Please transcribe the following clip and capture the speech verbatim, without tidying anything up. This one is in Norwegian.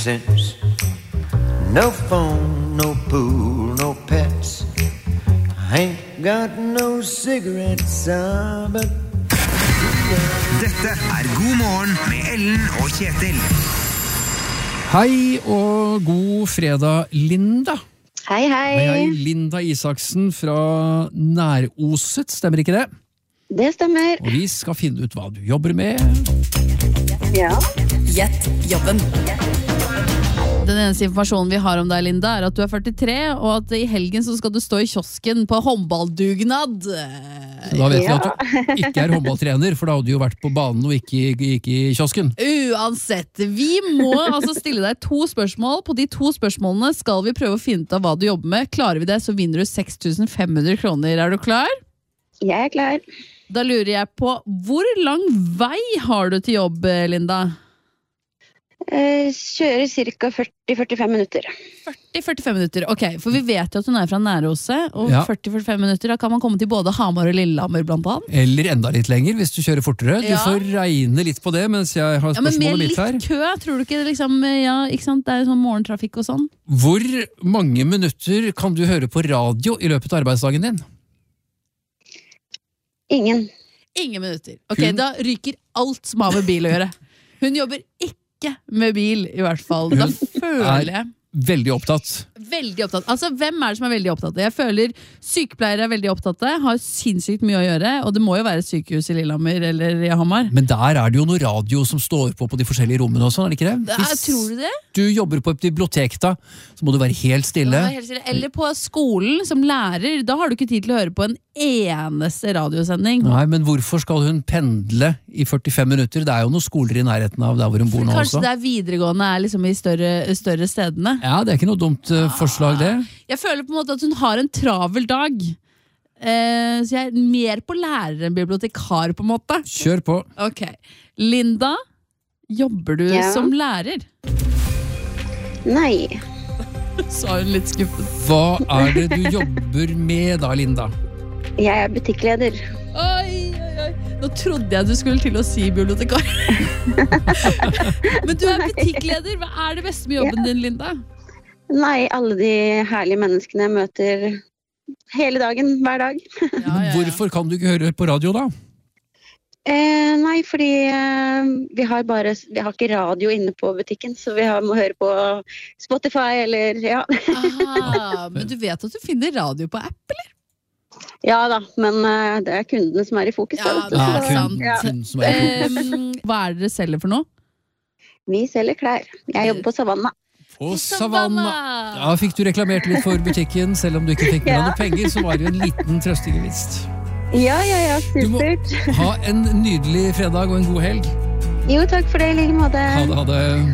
Since no phone, no pool, no pets. I ain't got no cigarettes, uh, but Dette er God morgen med Ellen og Kjetil. Hei og god fredag, Linda. Hei, hei. Hei, hei. Linda Isaksen fra Næroset, stemmer ikke det? Det stemmer. Og vi skal finne ut hva du jobber med. Ja. Gjett jobben. Den eneste informasjonen vi har om deg, Linda, er at du er førtitre, og at i helgen så skal du stå i kiosken på håndballdugnad. Da vet vi at du ikke er håndballtrener, for da hadde du jo vært på banen og ikke, ikke i kiosken. Uansett, vi må altså stille deg to spørsmål. På de to spørsmålene skal vi prøve å finne ut av hva du jobber med. Klarer vi det, så vinner du seks tusen fem hundre kroner. Er du klar? Jeg er klar. Da lurer jeg på, hvor lang vei har du til jobb, Linda? Eh, kjører cirka førti til førtifem minutter. førti til førtifem minutter, ok, for vi vet jo at hun er fra Næroset, og Ja. førti til førtifem minutter, da kan man komme til både Hamar og Lillehammer blant annet. Eller enda litt lenger hvis du kjører fortere. Du Ja. får regne litt på det mens jeg har Ja, men med spørsmålet mitt litt her. kø, tror du ikke, liksom, ja, ikke sant, det er sånn morgentrafikk og sånn. Hvor mange minutter kan du høre på radio i løpet av arbeidsdagen din? Ingen. Ingen minutter. Ok, Hun- da ryker alt som har med bil å gjøre. Hun jobber ikke med bil, i hvert fall. Da Hun føler jeg Veldig opptatt. veldig opptatt. Altså, hvem er det som er veldig opptatt? Jeg føler sykepleiere er veldig opptatt, har sinnssykt mye å gjøre, og det må jo være sykehus i Lillehammer eller i Hamar. Men der er det jo noe radio som står på på de forskjellige rommene også, er det ikke det? Det er, tror du det? du jobber på et bibliotek da, så må du være helt stille. Ja, helt stille. Eller på skolen som lærer, da har du ikke tid til å høre på en eneste radiosending. Nei, men hvorfor skal hun pendle i førtifem minutter? Det er jo noen skoler i nærheten av der hvor hun bor nå Kanskje også. det er videregående er liksom i større, større stedene. Ja, det er ikke noe dumt uh, forslag det. Jeg føler på en måte at hun har en travel dag. Eh, så jeg er mer på lærer enn bibliotekar, på en måte. Kjør på. Ok. Linda, jobber du Ja. som lærer? Nei. Sa hun litt skuffet. Hva er det du jobber med da, Linda? Jeg er butikkleder. Oi, oi, oi. Nå trodde jeg du skulle til å si bibliotekar. Men du er butikkleder. Hva er det beste med jobben din, Linda? Nei, alle de herlige menneskene jeg møter hele dagen, hver dag. Ja, ja, ja. Hvorfor kan du ikke høre på radio da? Eh, nei, fordi eh, vi har bare Vi har ikke radio inne på butikken, så vi har, må høre på Spotify eller ja. Aha, men du vet at du finner radio på app, eller? Ja da, men eh, det er kundene som er i fokus. Ja, da, vet du, det er så- sant. ja. Kun som er Um, hva er det dere selger for noe? Vi selger klær. Jeg jobber på Savanna. på Savanna. Ja, fikk du reklamert litt for butikken, selv om du ikke fikk med Ja. noen penger, så var det jo en liten trøstegevinst. Ja, ja, ja, Du må supert. ha en nydelig fredag og en god helg. Jo, takk for det, i like måte. Ha det, ha det.